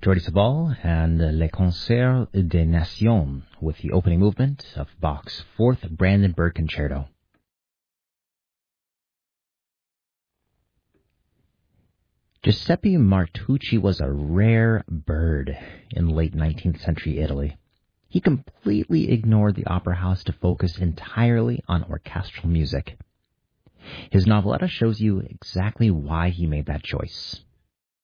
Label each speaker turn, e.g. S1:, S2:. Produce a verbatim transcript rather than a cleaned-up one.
S1: Jordi Sabal and Le Concert des Nations with the opening movement of Bach's Fourth Brandenburg Concerto. Giuseppe Martucci was a rare bird in late nineteenth century Italy. He completely ignored the opera house to focus entirely on orchestral music. His noveletta shows you exactly why he made that choice.